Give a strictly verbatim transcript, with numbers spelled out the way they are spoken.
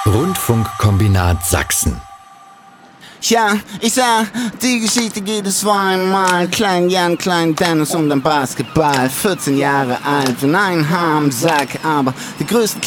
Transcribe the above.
Rundfunkkombinat Sachsen. Ja, ich sah, die Geschichte geht es zweimal. Klein Jan, Klein Dennis und ein Basketball. vierzehn Jahre alt und ein Harmsack, aber die größten